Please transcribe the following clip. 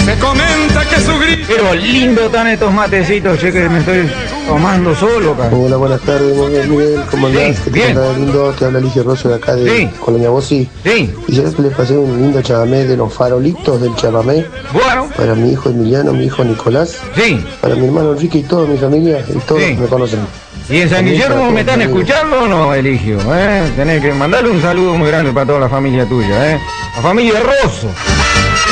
Me comenta que su grito. Pero lindo están estos matecitos, che, que me estoy tomando solo, cara. Hola, buenas tardes, muy bien, Miguel, ¿cómo andás? Sí, ¿Qué bien. tal, lindo? Te habla Eligio Rosso de acá de Sí. Colonia Bossi. Sí, Y yo que le pasé un lindo chamamé de los farolitos del chamamé bueno, para mi hijo Emiliano, mi hijo Nicolás, sí. para mi hermano Enrique y toda mi familia, y todos Sí. me conocen. ¿Y en San Guillermo me están escuchando o no, Eligio? Tenés que mandarle un saludo muy grande para toda la familia tuya, La familia Rosso.